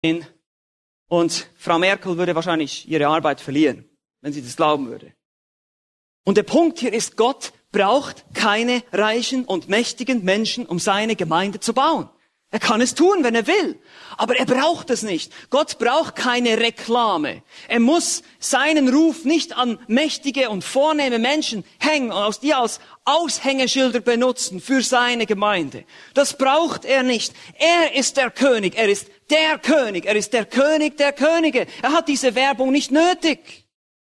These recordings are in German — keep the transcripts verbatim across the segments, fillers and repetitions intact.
Und Frau Merkel würde wahrscheinlich ihre Arbeit verlieren, wenn sie das glauben würde. Und der Punkt hier ist, Gott braucht keine reichen und mächtigen Menschen, um seine Gemeinde zu bauen. Er kann es tun, wenn er will. Aber er braucht es nicht. Gott braucht keine Reklame. Er muss seinen Ruf nicht an mächtige und vornehme Menschen hängen und aus die als Aushängeschilder benutzen für seine Gemeinde. Das braucht er nicht. Er ist der König. Er ist der König. Er ist der König der Könige. Er hat diese Werbung nicht nötig.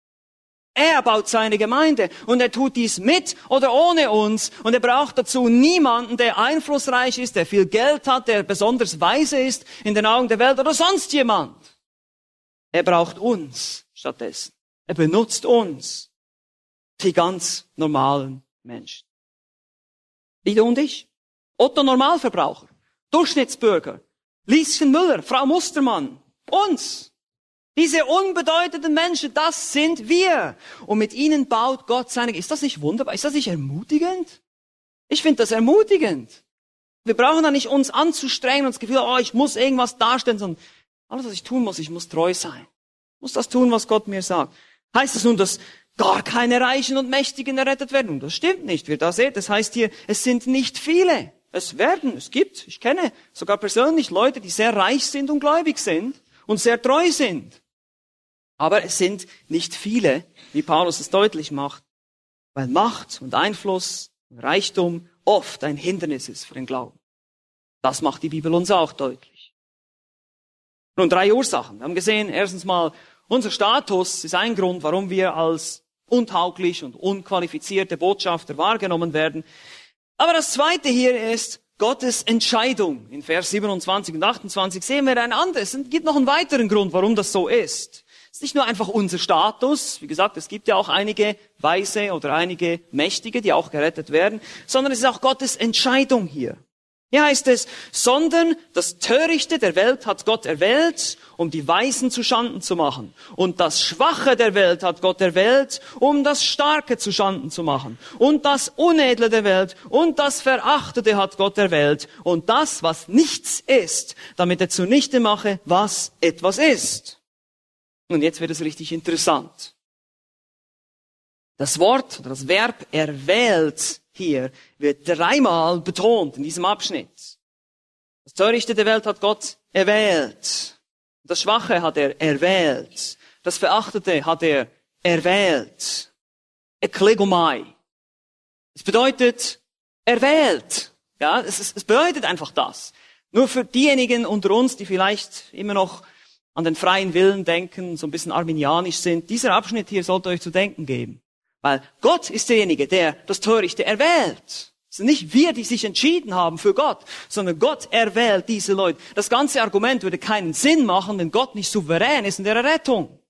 Er baut seine Gemeinde und er tut dies mit oder ohne uns und er braucht dazu niemanden, der einflussreich ist, der viel Geld hat, der besonders weise ist in den Augen der Welt oder sonst jemand. Er braucht uns stattdessen. Er benutzt uns, die ganz normalen Menschen. Ich und ich, Otto Normalverbraucher, Durchschnittsbürger, Lieschen Müller, Frau Mustermann, uns. Diese unbedeutenden Menschen, das sind wir. Und mit ihnen baut Gott seine... Ist das nicht wunderbar? Ist das nicht ermutigend? Ich finde das ermutigend. Wir brauchen da nicht uns anzustrengen und das Gefühl, oh, ich muss irgendwas darstellen, sondern alles, was ich tun muss, ich muss treu sein. Ich muss das tun, was Gott mir sagt. Heißt das nun, dass gar keine Reichen und Mächtigen errettet werden? Und das stimmt nicht. Wie ihr da seht, das heißt hier, es sind nicht viele. Es werden, es gibt, ich kenne sogar persönlich Leute, die sehr reich sind und gläubig sind und sehr treu sind. Aber es sind nicht viele, wie Paulus es deutlich macht, weil Macht und Einfluss und Reichtum oft ein Hindernis ist für den Glauben. Das macht die Bibel uns auch deutlich. Nun, drei Ursachen. Wir haben gesehen, erstens mal, unser Status ist ein Grund, warum wir als untauglich und unqualifizierte Botschafter wahrgenommen werden. Aber das Zweite hier ist Gottes Entscheidung. In Vers siebenundzwanzig und achtundzwanzig sehen wir ein anderes. Es gibt noch einen weiteren Grund, warum das so ist. Es ist nicht nur einfach unser Status, wie gesagt, es gibt ja auch einige Weise oder einige Mächtige, die auch gerettet werden, sondern es ist auch Gottes Entscheidung hier. Hier heißt es, sondern das Törichte der Welt hat Gott erwählt, um die Weisen zu Schanden zu machen. Und das Schwache der Welt hat Gott erwählt, um das Starke zu Schanden zu machen. Und das Unedle der Welt und das Verachtete hat Gott erwählt. Und das, was nichts ist, damit er zunichte mache, was etwas ist. Und jetzt wird es richtig interessant. Das Wort oder das Verb erwählt hier wird dreimal betont in diesem Abschnitt. Das Törichte der Welt hat Gott erwählt. Das Schwache hat er erwählt. Das Verachtete hat er erwählt. Eklegomai. Es bedeutet erwählt. Ja, es, es bedeutet einfach das. Nur für diejenigen unter uns, die vielleicht immer noch an den freien Willen denken, so ein bisschen arminianisch sind, dieser Abschnitt hier sollte euch zu denken geben. Weil Gott ist derjenige, der das Törichte erwählt. Es sind nicht wir, die sich entschieden haben für Gott, sondern Gott erwählt diese Leute. Das ganze Argument würde keinen Sinn machen, wenn Gott nicht souverän ist in der Errettung.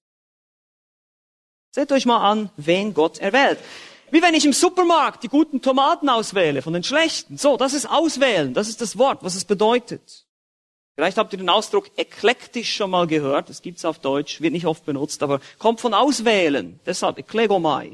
Seht euch mal an, wen Gott erwählt. Wie wenn ich im Supermarkt die guten Tomaten auswähle von den schlechten. So, das ist auswählen, das ist das Wort, was es bedeutet. Vielleicht habt ihr den Ausdruck eklektisch schon mal gehört. Das gibt's auf Deutsch, wird nicht oft benutzt, aber kommt von auswählen. Deshalb eklegomai.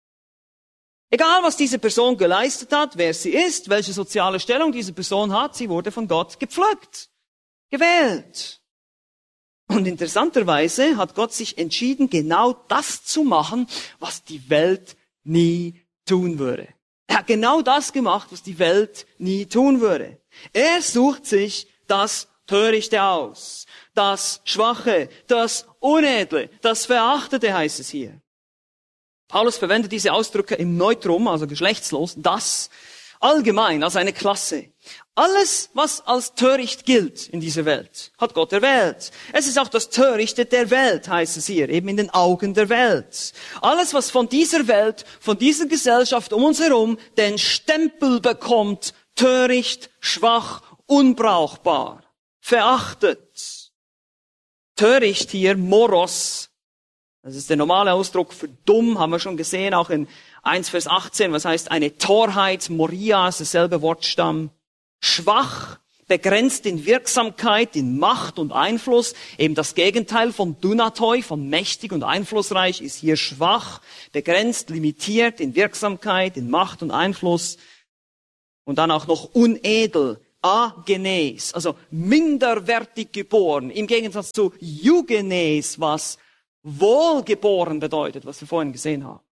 Egal, was diese Person geleistet hat, wer sie ist, welche soziale Stellung diese Person hat, sie wurde von Gott gepflückt, gewählt. Und interessanterweise hat Gott sich entschieden, genau das zu machen, was die Welt nie tun würde. Er hat genau das gemacht, was die Welt nie tun würde. Er sucht sich das Törichte aus, das Schwache, das Unedle, das Verachtete heißt es hier. Paulus verwendet diese Ausdrücke im Neutrum, also geschlechtslos, das allgemein als eine Klasse. Alles, was als töricht gilt in dieser Welt, hat Gott erwählt. Es ist auch das Törichte der Welt, heißt es hier, eben in den Augen der Welt. Alles, was von dieser Welt, von dieser Gesellschaft um uns herum den Stempel bekommt, töricht, schwach, unbrauchbar. Verachtet. Töricht hier, Moros. Das ist der normale Ausdruck für dumm, haben wir schon gesehen, auch in eins Vers achtzehn, was heißt eine Torheit, Moria, ist dasselbe Wortstamm. Schwach, begrenzt in Wirksamkeit, in Macht und Einfluss. Eben das Gegenteil von Dunatoi, von mächtig und einflussreich, ist hier schwach, begrenzt, limitiert in Wirksamkeit, in Macht und Einfluss. Und dann auch noch unedel, agenes, also minderwertig geboren, im Gegensatz zu eugenes, was wohlgeboren bedeutet, was wir vorhin gesehen haben.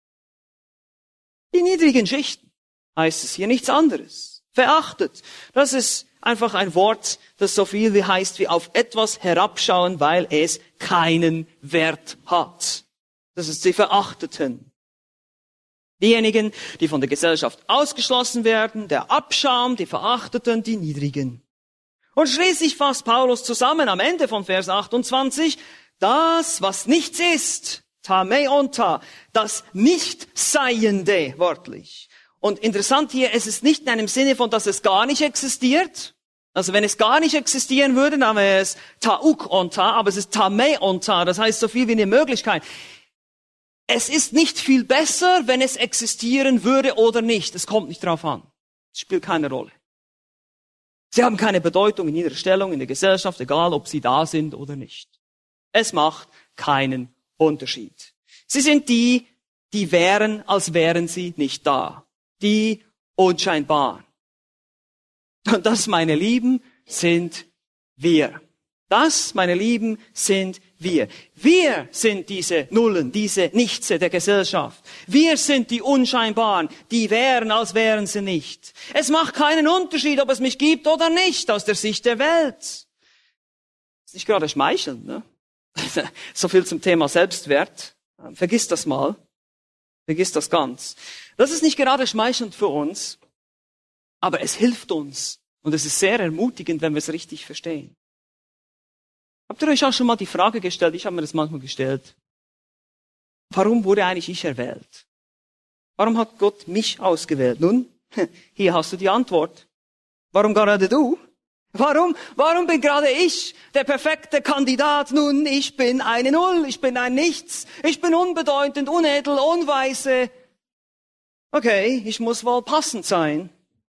Die niedrigen Schichten heißt es hier nichts anderes. Verachtet. Das ist einfach ein Wort, das so viel wie heißt wie auf etwas herabschauen, weil es keinen Wert hat. Das ist die Verachteten. Diejenigen, die von der Gesellschaft ausgeschlossen werden, der Abschaum, die Verachteten, die Niedrigen. Und schließlich fasst Paulus zusammen am Ende von Vers achtundzwanzig, das, was nichts ist, Tameonta, das Nichtseiende, wörtlich. Und interessant hier, es ist nicht in einem Sinne von, dass es gar nicht existiert. Also wenn es gar nicht existieren würde, dann wäre es Taukonta, aber es ist Tameonta, das heißt so viel wie eine Möglichkeit. Es ist nicht viel besser, wenn es existieren würde oder nicht. Es kommt nicht drauf an. Es spielt keine Rolle. Sie haben keine Bedeutung in ihrer Stellung in der Gesellschaft, egal ob sie da sind oder nicht. Es macht keinen Unterschied. Sie sind die, die wären, als wären sie nicht da. Die unscheinbaren. Und das, meine Lieben, sind wir. Das, meine Lieben, sind wir. Wir sind diese Nullen, diese Nichtse der Gesellschaft. Wir sind die Unscheinbaren, die wären, als wären sie nicht. Es macht keinen Unterschied, ob es mich gibt oder nicht, aus der Sicht der Welt. Das ist nicht gerade schmeichelnd, ne? So viel zum Thema Selbstwert. Vergiss das mal. Vergiss das ganz. Das ist nicht gerade schmeichelnd für uns, aber es hilft uns. Und es ist sehr ermutigend, wenn wir es richtig verstehen. Habt ihr euch auch schon mal die Frage gestellt, ich habe mir das manchmal gestellt, warum wurde eigentlich ich erwählt? Warum hat Gott mich ausgewählt? Nun, hier hast du die Antwort. Warum gerade du? Warum, warum bin gerade ich der perfekte Kandidat? Nun, ich bin eine Null, ich bin ein Nichts, ich bin unbedeutend, unedel, unweise. Okay, ich muss wohl passend sein.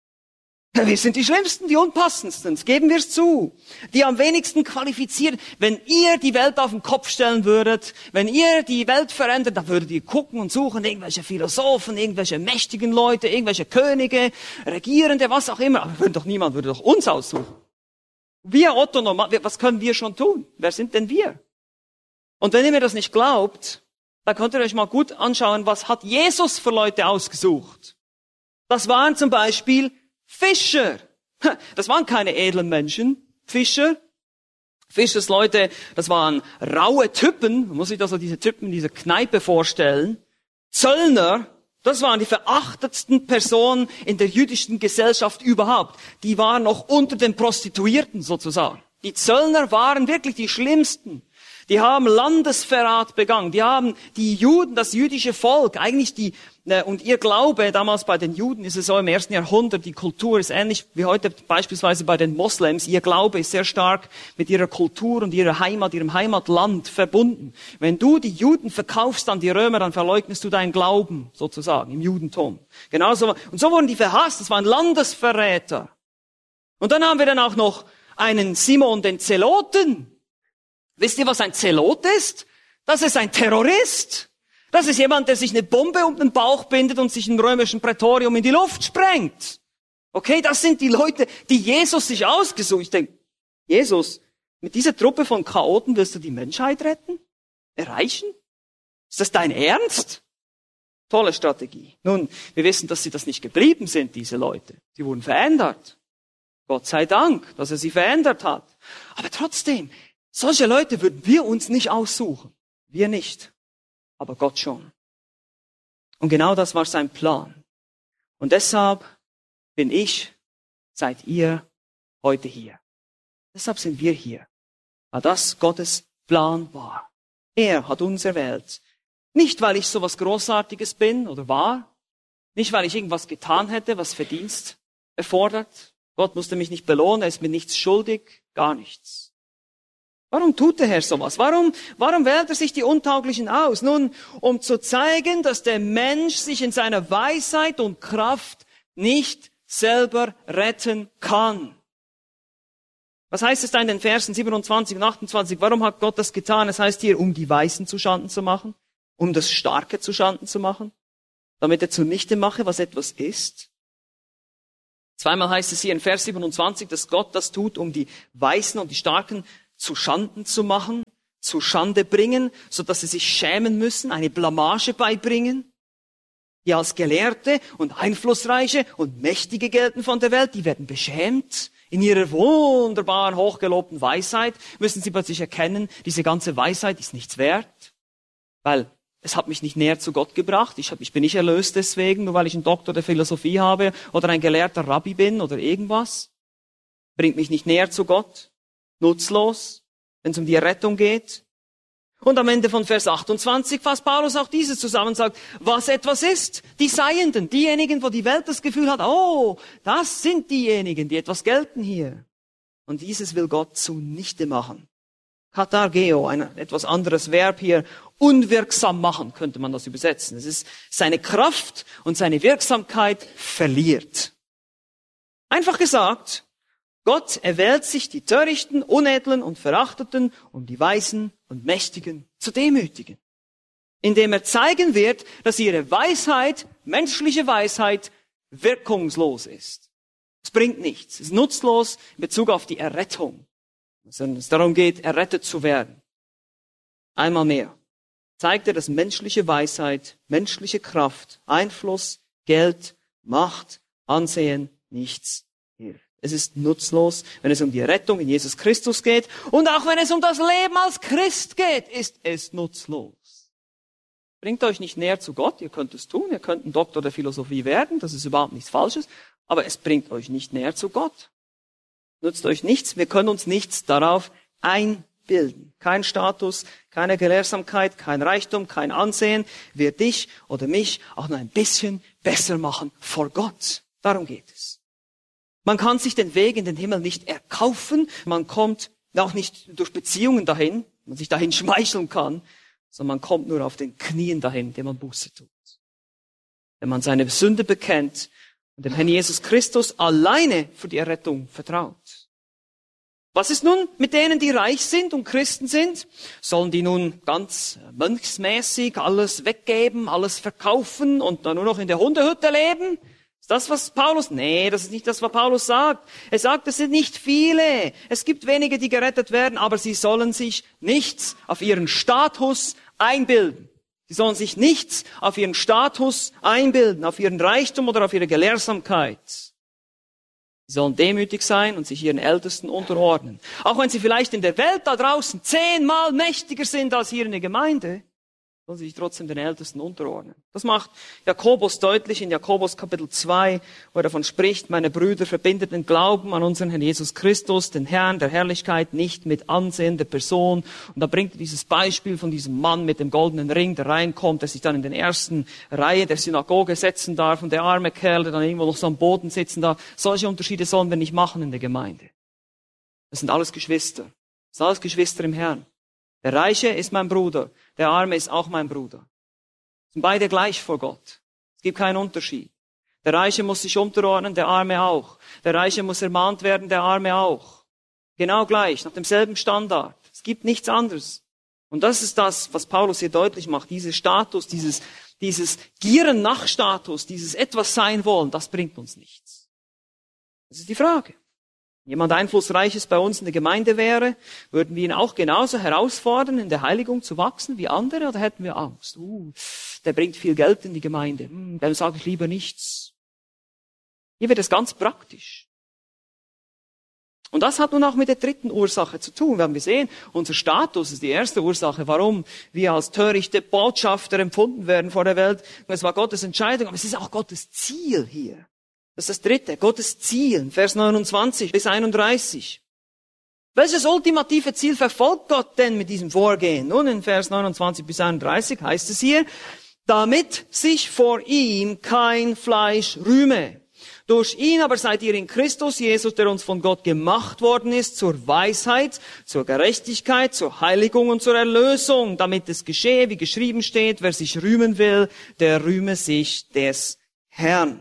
Wir sind die Schlimmsten, die Unpassendsten, geben wir es zu. Die am wenigsten qualifiziert. Wenn ihr die Welt auf den Kopf stellen würdet, wenn ihr die Welt verändert, dann würdet ihr gucken und suchen, irgendwelche Philosophen, irgendwelche mächtigen Leute, irgendwelche Könige, Regierende, was auch immer. Aber würde doch niemand, würde doch uns aussuchen. Wir Otto Normal, was können wir schon tun? Wer sind denn wir? Und wenn ihr mir das nicht glaubt, dann könnt ihr euch mal gut anschauen, was hat Jesus für Leute ausgesucht? Das waren zum Beispiel Fischer. Das waren keine edlen Menschen. Fischer. Fischersleute, das waren raue Typen. Man muss sich also diese Typen in dieser Kneipe vorstellen. Zöllner, das waren die verachtetsten Personen in der jüdischen Gesellschaft überhaupt. Die waren noch unter den Prostituierten sozusagen. Die Zöllner waren wirklich die schlimmsten. Die haben Landesverrat begangen. Die haben die Juden, das jüdische Volk, eigentlich die, äh, und ihr Glaube, damals bei den Juden ist es so im ersten Jahrhundert, die Kultur ist ähnlich wie heute beispielsweise bei den Moslems. Ihr Glaube ist sehr stark mit ihrer Kultur und ihrer Heimat, ihrem Heimatland verbunden. Wenn du die Juden verkaufst an die Römer, dann verleugnest du deinen Glauben, sozusagen, im Judentum. Genauso, und so wurden die verhasst. Das waren Landesverräter. Und dann haben wir dann auch noch einen Simon den Zeloten. Wisst ihr, was ein Zelot ist? Das ist ein Terrorist. Das ist jemand, der sich eine Bombe um den Bauch bindet und sich im römischen Prätorium in die Luft sprengt. Okay, das sind die Leute, die Jesus sich ausgesucht. Ich denke, Jesus, mit dieser Truppe von Chaoten wirst du die Menschheit retten? Erreichen? Ist das dein Ernst? Tolle Strategie. Nun, wir wissen, dass sie das nicht geblieben sind, diese Leute. Sie wurden verändert. Gott sei Dank, dass er sie verändert hat. Aber trotzdem, solche Leute würden wir uns nicht aussuchen. Wir nicht. Aber Gott schon. Und genau das war sein Plan. Und deshalb bin ich, seid ihr heute hier. Deshalb sind wir hier. Weil das Gottes Plan war. Er hat uns erwählt. Nicht, weil ich so was Großartiges bin oder war. Nicht, weil ich irgendwas getan hätte, was Verdienst erfordert. Gott musste mich nicht belohnen, er ist mir nichts schuldig, gar nichts. Warum tut der Herr sowas? Warum, warum wählt er sich die Untauglichen aus? Nun, um zu zeigen, dass der Mensch sich in seiner Weisheit und Kraft nicht selber retten kann. Was heißt es da in den Versen siebenundzwanzig und achtundzwanzig? Warum hat Gott das getan? Es heißt hier, um die Weisen zu Schanden zu machen, um das Starke zu Schanden zu machen, damit er zunichte mache, was etwas ist. Zweimal heißt es hier in Vers siebenundzwanzig, dass Gott das tut, um die Weisen und die Starken zu Schanden zu machen, zu Schande bringen, so dass sie sich schämen müssen, eine Blamage beibringen. Die als Gelehrte und Einflussreiche und Mächtige gelten von der Welt, die werden beschämt. In ihrer wunderbaren, hochgelobten Weisheit müssen sie plötzlich erkennen, diese ganze Weisheit ist nichts wert, weil es hat mich nicht näher zu Gott gebracht. Ich, hab, ich bin nicht erlöst deswegen, nur weil ich einen Doktor der Philosophie habe oder ein gelehrter Rabbi bin oder irgendwas. Bringt mich nicht näher zu Gott. Nutzlos, wenn es um die Errettung geht. Und am Ende von Vers achtundzwanzig fasst Paulus auch dieses zusammen und sagt, was etwas ist, die Seienden, diejenigen, wo die Welt das Gefühl hat, oh, das sind diejenigen, die etwas gelten hier. Und dieses will Gott zunichte machen. Katargeo, ein etwas anderes Verb hier, unwirksam machen, könnte man das übersetzen. Es ist seine Kraft und seine Wirksamkeit verliert. Einfach gesagt, Gott erwählt sich die Törichten, Unedlen und Verachteten, um die Weisen und Mächtigen zu demütigen. Indem er zeigen wird, dass ihre Weisheit, menschliche Weisheit, wirkungslos ist. Es bringt nichts. Es ist nutzlos in Bezug auf die Errettung. Wenn es darum geht, errettet zu werden. Einmal mehr zeigt er, dass menschliche Weisheit, menschliche Kraft, Einfluss, Geld, Macht, Ansehen nichts hilft. Es ist nutzlos, wenn es um die Rettung in Jesus Christus geht. Und auch wenn es um das Leben als Christ geht, ist es nutzlos. Bringt euch nicht näher zu Gott. Ihr könnt es tun. Ihr könnt ein Doktor der Philosophie werden. Das ist überhaupt nichts Falsches. Aber es bringt euch nicht näher zu Gott. Nutzt euch nichts. Wir können uns nichts darauf einbilden. Kein Status, keine Gelehrsamkeit, kein Reichtum, kein Ansehen wird dich oder mich auch nur ein bisschen besser machen vor Gott. Darum geht es. Man kann sich den Weg in den Himmel nicht erkaufen. Man kommt auch nicht durch Beziehungen dahin, man sich dahin schmeicheln kann, sondern man kommt nur auf den Knien dahin, indem man Buße tut. Wenn man seine Sünde bekennt und dem Herrn Jesus Christus alleine für die Errettung vertraut. Was ist nun mit denen, die reich sind und Christen sind? Sollen die nun ganz mönchsmäßig alles weggeben, alles verkaufen und dann nur noch in der Hundehütte leben? Ist das, was Paulus? Nee, das ist nicht das, was Paulus sagt. Er sagt, es sind nicht viele. Es gibt wenige, die gerettet werden, aber sie sollen sich nichts auf ihren Status einbilden. Sie sollen sich nichts auf ihren Status einbilden, auf ihren Reichtum oder auf ihre Gelehrsamkeit. Sie sollen demütig sein und sich ihren Ältesten unterordnen. Auch wenn sie vielleicht in der Welt da draußen zehnmal mächtiger sind als hier in der Gemeinde, sollen sie sich trotzdem den Ältesten unterordnen. Das macht Jakobus deutlich in Jakobus Kapitel zwei, wo er davon spricht, meine Brüder, verbindet den Glauben an unseren Herrn Jesus Christus, den Herrn der Herrlichkeit, nicht mit Ansehen der Person. Und da bringt er dieses Beispiel von diesem Mann mit dem goldenen Ring, der reinkommt, der sich dann in den ersten Reihe der Synagoge setzen darf und der arme Kerl, der dann irgendwo noch so am Boden sitzen darf. Solche Unterschiede sollen wir nicht machen in der Gemeinde. Das sind alles Geschwister. Das sind alles Geschwister im Herrn. Der Reiche ist mein Bruder, der Arme ist auch mein Bruder. Sind beide gleich vor Gott. Es gibt keinen Unterschied. Der Reiche muss sich unterordnen, der Arme auch. Der Reiche muss ermahnt werden, der Arme auch. Genau gleich, nach demselben Standard. Es gibt nichts anderes. Und das ist das, was Paulus hier deutlich macht. Dieser Status, dieses, dieses Gieren nach Status, dieses etwas sein wollen, das bringt uns nichts. Das ist die Frage. Wenn jemand Einflussreiches bei uns in der Gemeinde wäre, würden wir ihn auch genauso herausfordern, in der Heiligung zu wachsen wie andere, oder hätten wir Angst? Uh, der bringt viel Geld in die Gemeinde. Hm, dem sage ich lieber nichts. Hier wird es ganz praktisch. Und das hat nun auch mit der dritten Ursache zu tun. Wir haben gesehen, unser Status ist die erste Ursache, warum wir als törichte Botschafter empfunden werden vor der Welt. Es war Gottes Entscheidung, aber es ist auch Gottes Ziel hier. Das ist das dritte, Gottes Ziel, Vers neunundzwanzig bis einunddreißig. Welches ultimative Ziel verfolgt Gott denn mit diesem Vorgehen? Nun, in Vers neunundzwanzig bis einunddreißig heißt es hier, damit sich vor ihm kein Fleisch rühme. Durch ihn aber seid ihr in Christus Jesus, der uns von Gott gemacht worden ist, zur Weisheit, zur Gerechtigkeit, zur Heiligung und zur Erlösung, damit es geschehe, wie geschrieben steht, wer sich rühmen will, der rühme sich des Herrn.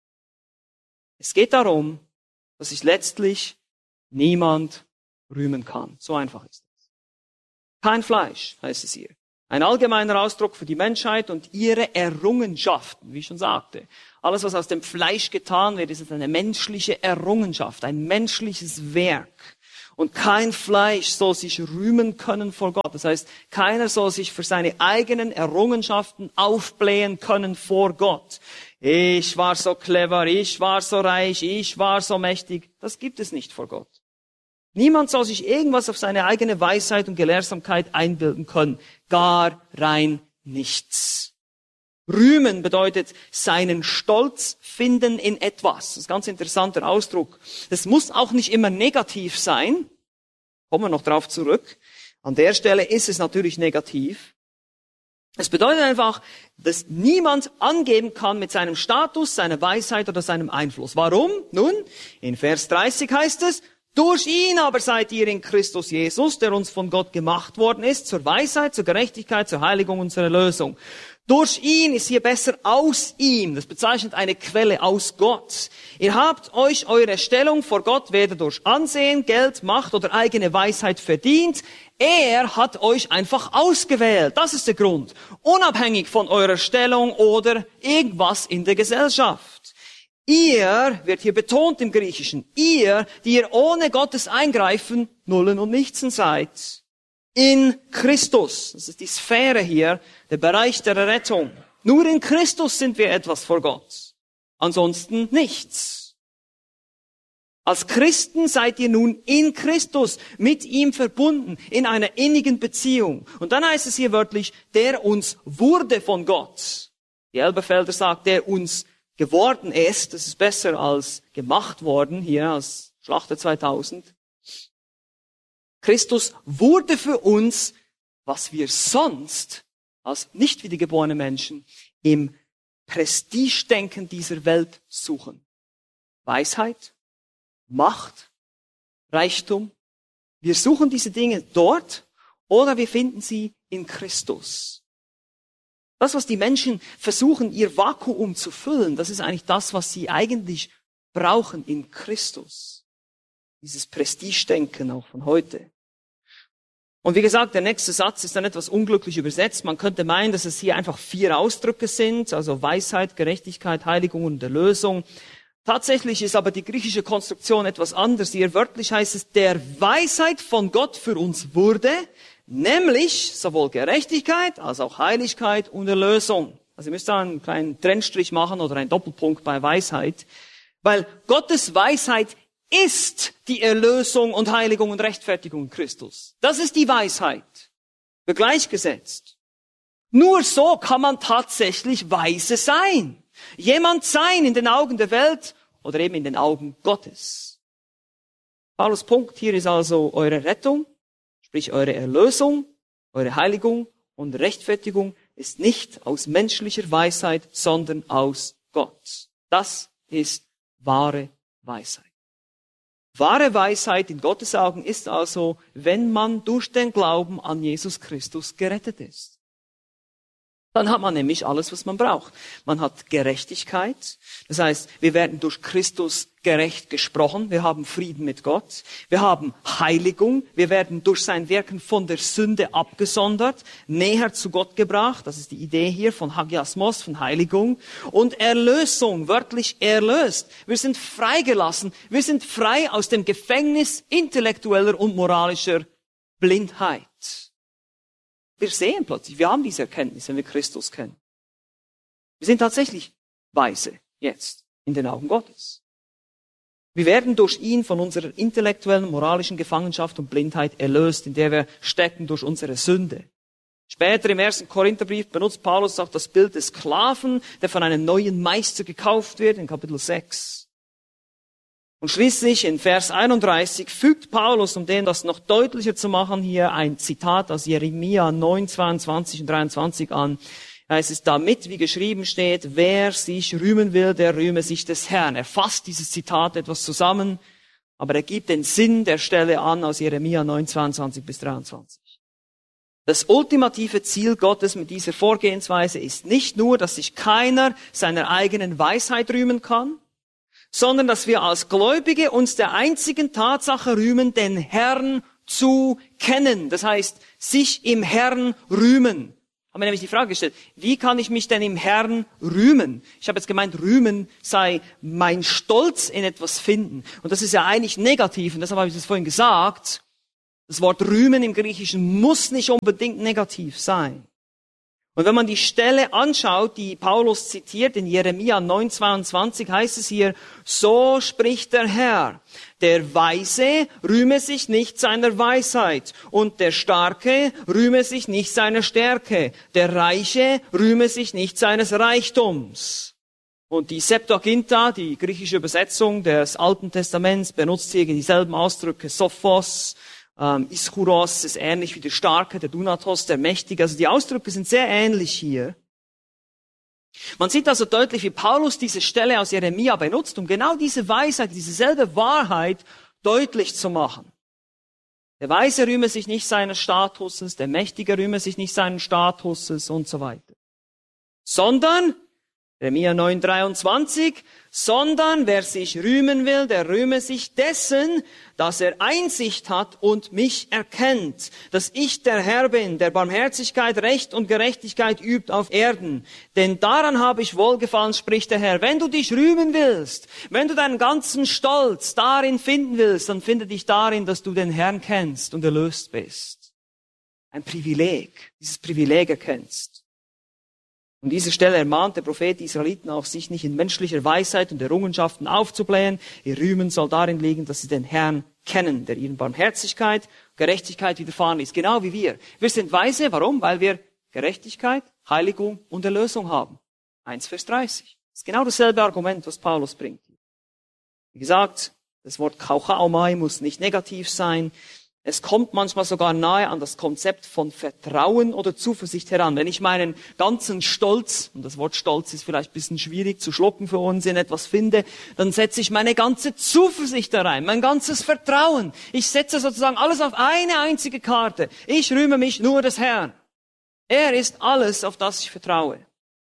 Es geht darum, dass sich letztlich niemand rühmen kann. So einfach ist es. Kein Fleisch, heißt es hier. Ein allgemeiner Ausdruck für die Menschheit und ihre Errungenschaften, wie ich schon sagte. Alles, was aus dem Fleisch getan wird, ist eine menschliche Errungenschaft, ein menschliches Werk. Und kein Fleisch soll sich rühmen können vor Gott. Das heißt, keiner soll sich für seine eigenen Errungenschaften aufblähen können vor Gott. Ich war so clever, ich war so reich, ich war so mächtig. Das gibt es nicht vor Gott. Niemand soll sich irgendwas auf seine eigene Weisheit und Gelehrsamkeit einbilden können. Gar rein nichts. Rühmen bedeutet seinen Stolz finden in etwas. Das ist ein ganz interessanter Ausdruck. Das muss auch nicht immer negativ sein. Kommen wir noch drauf zurück. An der Stelle ist es natürlich negativ. Es bedeutet einfach, dass niemand angeben kann mit seinem Status, seiner Weisheit oder seinem Einfluss. Warum? Nun, in Vers dreißig heißt es, durch ihn aber seid ihr in Christus Jesus, der uns von Gott gemacht worden ist, zur Weisheit, zur Gerechtigkeit, zur Heiligung und zur Erlösung. Durch ihn ist hier besser aus ihm. Das bezeichnet eine Quelle aus Gott. Ihr habt euch eure Stellung vor Gott weder durch Ansehen, Geld, Macht oder eigene Weisheit verdient. Er hat euch einfach ausgewählt. Das ist der Grund. Unabhängig von eurer Stellung oder irgendwas in der Gesellschaft. Ihr, wird hier betont im Griechischen, ihr, die ihr ohne Gottes Eingreifen Nullen und Nichtsen seid. In Christus, das ist die Sphäre hier, der Bereich der Errettung. Nur in Christus sind wir etwas vor Gott. Ansonsten nichts. Als Christen seid ihr nun in Christus, mit ihm verbunden, in einer innigen Beziehung. Und dann heißt es hier wörtlich, der uns wurde von Gott. Die Elberfelder sagt, der uns geworden ist. Das ist besser als gemacht worden, hier als Schlachter zweitausend. Christus wurde für uns, was wir sonst als nicht wiedergeborene Menschen im Prestigedenken dieser Welt suchen. Weisheit, Macht, Reichtum. Wir suchen diese Dinge dort oder wir finden sie in Christus. Das, was die Menschen versuchen, ihr Vakuum zu füllen, das ist eigentlich das, was sie eigentlich brauchen in Christus. Dieses Prestigedenken auch von heute. Und wie gesagt, der nächste Satz ist dann etwas unglücklich übersetzt. Man könnte meinen, dass es hier einfach vier Ausdrücke sind, also Weisheit, Gerechtigkeit, Heiligung und Erlösung. Tatsächlich ist aber die griechische Konstruktion etwas anders. Hier wörtlich heißt es, der Weisheit von Gott für uns wurde, nämlich sowohl Gerechtigkeit als auch Heiligkeit und Erlösung. Also ihr müsst da einen kleinen Trennstrich machen oder einen Doppelpunkt bei Weisheit, weil Gottes Weisheit ist die Erlösung und Heiligung und Rechtfertigung in Christus. Das ist die Weisheit. Wird gleichgesetzt. Nur so kann man tatsächlich weise sein. Jemand sein in den Augen der Welt oder eben in den Augen Gottes. Paulus Punkt hier ist also eure Rettung, sprich eure Erlösung, eure Heiligung und Rechtfertigung ist nicht aus menschlicher Weisheit, sondern aus Gott. Das ist wahre Weisheit. Wahre Weisheit in Gottes Augen ist also, wenn man durch den Glauben an Jesus Christus gerettet ist. Dann hat man nämlich alles, was man braucht. Man hat Gerechtigkeit. Das heißt, wir werden durch Christus gerecht gesprochen. Wir haben Frieden mit Gott. Wir haben Heiligung. Wir werden durch sein Wirken von der Sünde abgesondert, näher zu Gott gebracht. Das ist die Idee hier von Hagiasmos, von Heiligung. Und Erlösung, wörtlich erlöst. Wir sind freigelassen. Wir sind frei aus dem Gefängnis intellektueller und moralischer Blindheit. Wir sehen plötzlich, wir haben diese Erkenntnis, wenn wir Christus kennen. Wir sind tatsächlich weise jetzt in den Augen Gottes. Wir werden durch ihn von unserer intellektuellen, moralischen Gefangenschaft und Blindheit erlöst, in der wir stecken durch unsere Sünde. Später im ersten Korintherbrief benutzt Paulus auch das Bild des Sklaven, der von einem neuen Meister gekauft wird, in Kapitel sechs. Und schließlich in Vers einunddreißig fügt Paulus, um dem das noch deutlicher zu machen, hier ein Zitat aus Jeremia neun, zweiundzwanzig und dreiundzwanzig an. Da heißt es, damit, wie geschrieben steht, wer sich rühmen will, der rühme sich des Herrn. Er fasst dieses Zitat etwas zusammen, aber er gibt den Sinn der Stelle an aus Jeremia neun, zweiundzwanzig bis dreiundzwanzig. Das ultimative Ziel Gottes mit dieser Vorgehensweise ist nicht nur, dass sich keiner seiner eigenen Weisheit rühmen kann, sondern dass wir als Gläubige uns der einzigen Tatsache rühmen, den Herrn zu kennen. Das heißt, sich im Herrn rühmen. Haben wir nämlich die Frage gestellt, wie kann ich mich denn im Herrn rühmen? Ich habe jetzt gemeint, rühmen sei mein Stolz in etwas finden. Und das ist ja eigentlich negativ, und deshalb habe ich das vorhin gesagt. Das Wort rühmen im Griechischen muss nicht unbedingt negativ sein. Und wenn man die Stelle anschaut, die Paulus zitiert, in Jeremia neun zweiundzwanzig heißt es hier, so spricht der Herr, der Weise rühme sich nicht seiner Weisheit und der Starke rühme sich nicht seiner Stärke, der Reiche rühme sich nicht seines Reichtums. Und die Septuaginta, die griechische Übersetzung des Alten Testaments, benutzt hier dieselben Ausdrücke, Sophos, Ähm, Ischuros ist ähnlich wie der Starke, der Dunatos, der Mächtige. Also die Ausdrücke sind sehr ähnlich hier. Man sieht also deutlich, wie Paulus diese Stelle aus Jeremia benutzt, um genau diese Weisheit, diese selbe Wahrheit deutlich zu machen. Der Weise rühme sich nicht seines Statuses, der Mächtige rühme sich nicht seines Statuses und so weiter. Sondern, Jeremia neun dreiundzwanzig, sondern wer sich rühmen will, der rühme sich dessen, dass er Einsicht hat und mich erkennt, dass ich der Herr bin, der Barmherzigkeit, Recht und Gerechtigkeit übt auf Erden. Denn daran habe ich wohlgefallen, spricht der Herr. Wenn du dich rühmen willst, wenn du deinen ganzen Stolz darin finden willst, dann finde dich darin, dass du den Herrn kennst und erlöst bist. Ein Privileg, dieses Privileg erkennst. An dieser Stelle ermahnt der Prophet die Israeliten auch, sich nicht in menschlicher Weisheit und Errungenschaften aufzublähen. Ihr Rühmen soll darin liegen, dass sie den Herrn kennen, der ihnen Barmherzigkeit, Gerechtigkeit widerfahren ist. Genau wie wir. Wir sind weise. Warum? Weil wir Gerechtigkeit, Heiligung und Erlösung haben. eins Vers dreißig. Das ist genau dasselbe Argument, was Paulus bringt. Wie gesagt, das Wort kauchaomai muss nicht negativ sein. Es kommt manchmal sogar nahe an das Konzept von Vertrauen oder Zuversicht heran. Wenn ich meinen ganzen Stolz, und das Wort Stolz ist vielleicht ein bisschen schwierig zu schlucken für uns, in etwas finde, dann setze ich meine ganze Zuversicht da rein, mein ganzes Vertrauen. Ich setze sozusagen alles auf eine einzige Karte. Ich rühme mich nur des Herrn. Er ist alles, auf das ich vertraue.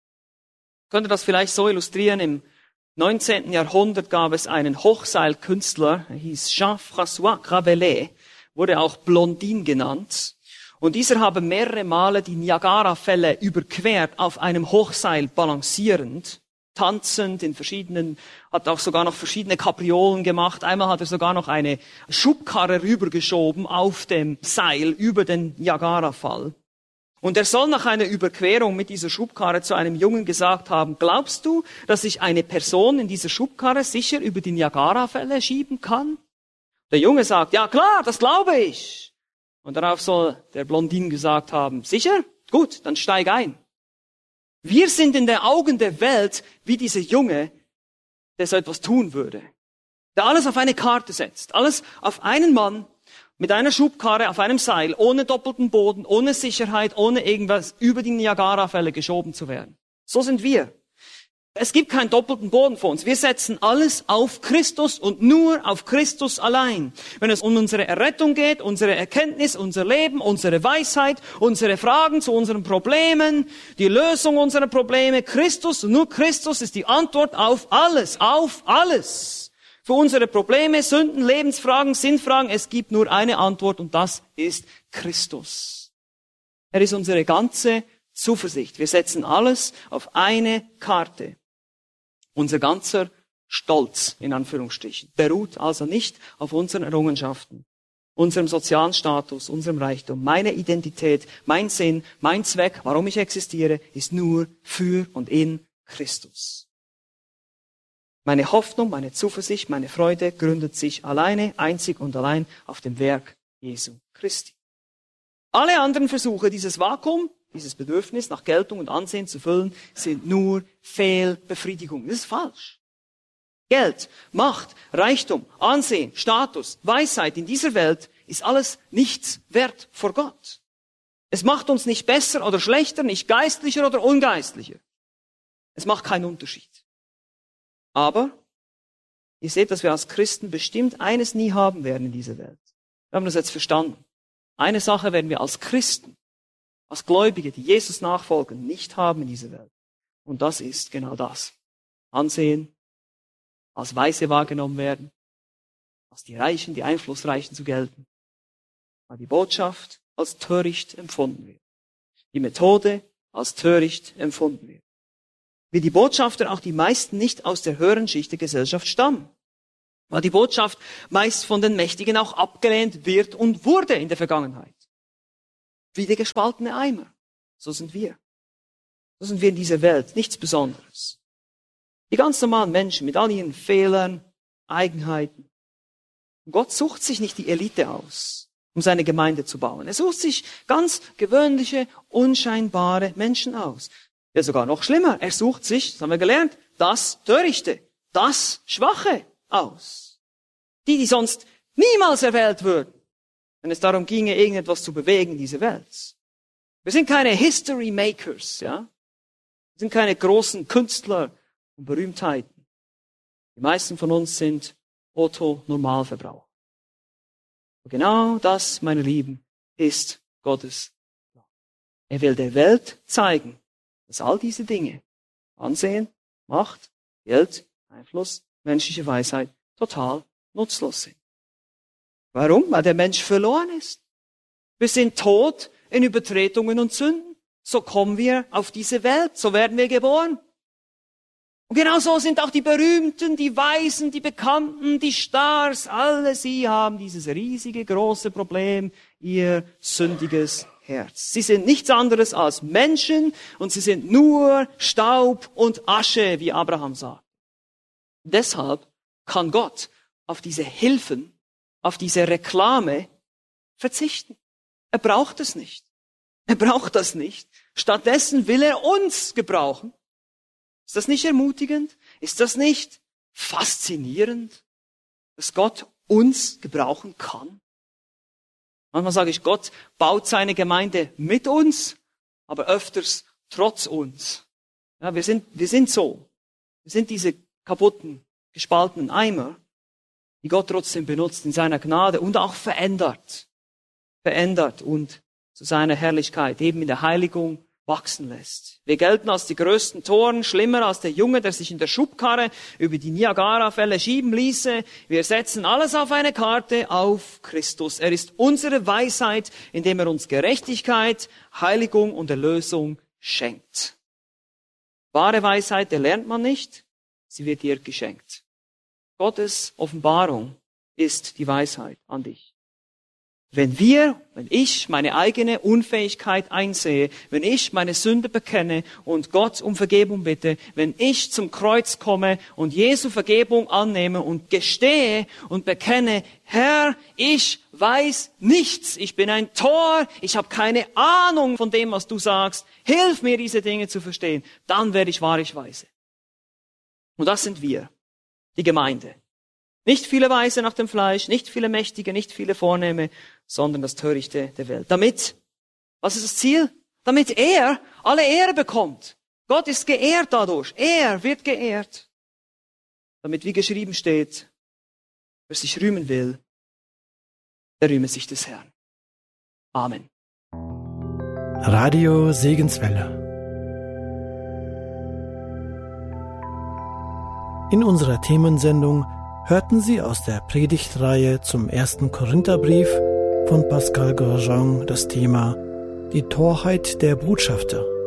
Ich könnte das vielleicht so illustrieren. Im neunzehnten Jahrhundert gab es einen Hochseilkünstler, er hieß Jean-François Rabelais, wurde auch Blondin genannt. Und dieser habe mehrere Male die Niagara-Fälle überquert, auf einem Hochseil balancierend, tanzend in verschiedenen, hat auch sogar noch verschiedene Kapriolen gemacht. Einmal hat er sogar noch eine Schubkarre rübergeschoben auf dem Seil über den Niagara-Fall. Und er soll nach einer Überquerung mit dieser Schubkarre zu einem Jungen gesagt haben, glaubst du, dass ich eine Person in dieser Schubkarre sicher über die Niagara-Fälle schieben kann? Der Junge sagt, ja klar, das glaube ich. Und darauf soll der Blondin gesagt haben, sicher? Gut, dann steig ein. Wir sind in den Augen der Welt wie dieser Junge, der so etwas tun würde. Der alles auf eine Karte setzt, alles auf einen Mann mit einer Schubkarre auf einem Seil, ohne doppelten Boden, ohne Sicherheit, ohne irgendwas über die Niagara-Fälle geschoben zu werden. So sind wir. Es gibt keinen doppelten Boden für uns. Wir setzen alles auf Christus und nur auf Christus allein. Wenn es um unsere Errettung geht, unsere Erkenntnis, unser Leben, unsere Weisheit, unsere Fragen zu unseren Problemen, die Lösung unserer Probleme, Christus und nur Christus ist die Antwort auf alles, auf alles. Für unsere Probleme, Sünden, Lebensfragen, Sinnfragen, es gibt nur eine Antwort und das ist Christus. Er ist unsere ganze Zuversicht. Wir setzen alles auf eine Karte. Unser ganzer Stolz, in Anführungsstrichen, beruht also nicht auf unseren Errungenschaften, unserem sozialen Status, unserem Reichtum. Meine Identität, mein Sinn, mein Zweck, warum ich existiere, ist nur für und in Christus. Meine Hoffnung, meine Zuversicht, meine Freude gründet sich alleine, einzig und allein auf dem Werk Jesu Christi. Alle anderen Versuche, dieses Vakuum, dieses Bedürfnis nach Geltung und Ansehen zu füllen, sind nur Fehlbefriedigung. Das ist falsch. Geld, Macht, Reichtum, Ansehen, Status, Weisheit in dieser Welt ist alles nichts wert vor Gott. Es macht uns nicht besser oder schlechter, nicht geistlicher oder ungeistlicher. Es macht keinen Unterschied. Aber ihr seht, dass wir als Christen bestimmt eines nie haben werden in dieser Welt. Wir haben das jetzt verstanden. Eine Sache werden wir als Christen, als Gläubige, die Jesus nachfolgen, nicht haben in dieser Welt. Und das ist genau das. Ansehen, als Weise wahrgenommen werden, als die Reichen, die Einflussreichen zu gelten, weil die Botschaft als töricht empfunden wird. Die Methode, als töricht empfunden wird. Wie die Botschafter auch die meisten nicht aus der höheren Schicht der Gesellschaft stammen. Weil die Botschaft meist von den Mächtigen auch abgelehnt wird und wurde in der Vergangenheit. Wie der gespaltene Eimer. So sind wir. So sind wir in dieser Welt. Nichts Besonderes. Die ganz normalen Menschen mit all ihren Fehlern, Eigenheiten. Gott sucht sich nicht die Elite aus, um seine Gemeinde zu bauen. Er sucht sich ganz gewöhnliche, unscheinbare Menschen aus. Ja, sogar noch schlimmer. Er sucht sich, das haben wir gelernt, das Törichte, das Schwache aus. Die, die sonst niemals erwählt würden, wenn es darum ginge, irgendetwas zu bewegen in dieser Welt. Wir sind keine History Makers, ja. Wir sind keine großen Künstler und Berühmtheiten. Die meisten von uns sind Otto-Normalverbraucher. Und genau das, meine Lieben, ist Gottes Plan. Er will der Welt zeigen, dass all diese Dinge, Ansehen, Macht, Geld, Einfluss, menschliche Weisheit, total nutzlos sind. Warum? Weil der Mensch verloren ist. Wir sind tot in Übertretungen und Sünden. So kommen wir auf diese Welt, so werden wir geboren. Und genau so sind auch die Berühmten, die Weisen, die Bekannten, die Stars, alle sie haben dieses riesige, große Problem, ihr sündiges Herz. Sie sind nichts anderes als Menschen und sie sind nur Staub und Asche, wie Abraham sagt. Deshalb kann Gott auf diese Hilfen, auf diese Reklame verzichten. Er braucht es nicht. Er braucht das nicht. Stattdessen will er uns gebrauchen. Ist das nicht ermutigend? Ist das nicht faszinierend, dass Gott uns gebrauchen kann? Manchmal sage ich, Gott baut seine Gemeinde mit uns, aber öfters trotz uns. Ja, wir sind, wir sind so. Wir sind diese kaputten, gespaltenen Eimer, die Gott trotzdem benutzt in seiner Gnade und auch verändert. Verändert und zu seiner Herrlichkeit, eben in der Heiligung, wachsen lässt. Wir gelten als die größten Toren, schlimmer als der Junge, der sich in der Schubkarre über die Niagara-Fälle schieben ließe. Wir setzen alles auf eine Karte, auf Christus. Er ist unsere Weisheit, indem er uns Gerechtigkeit, Heiligung und Erlösung schenkt. Wahre Weisheit erlernt man nicht, sie wird dir geschenkt. Gottes Offenbarung ist die Weisheit an dich. Wenn wir, wenn ich meine eigene Unfähigkeit einsehe, wenn ich meine Sünde bekenne und Gott um Vergebung bitte, wenn ich zum Kreuz komme und Jesu Vergebung annehme und gestehe und bekenne, Herr, ich weiß nichts, ich bin ein Tor, ich habe keine Ahnung von dem, was du sagst, hilf mir, diese Dinge zu verstehen, dann werde ich wahrlich weise. Und das sind wir, die Gemeinde. Nicht viele Weise nach dem Fleisch, nicht viele Mächtige, nicht viele Vornehme, sondern das Törichte der Welt. Damit, was ist das Ziel? Damit er alle Ehre bekommt. Gott ist geehrt dadurch. Er wird geehrt. Damit, wie geschrieben steht, wer sich rühmen will, der rühme sich des Herrn. Amen. Radio Segenswelle. In unserer Themensendung hörten Sie aus der Predigtreihe zum ersten Korintherbrief von Pascal Grosjean das Thema Die Torheit der Botschafter.